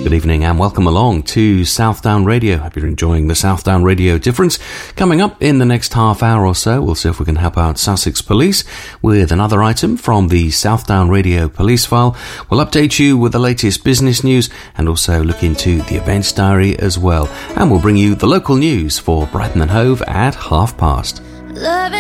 Good evening and welcome along to Southdown Radio. Hope you're enjoying the Southdown Radio Difference. Coming up in the next half hour or so, we'll see if we can help out Sussex Police with another item from the Southdown Radio Police File. We'll update you with the latest business news and also look into the events diary as well. And we'll bring you the local news for Brighton and Hove at past.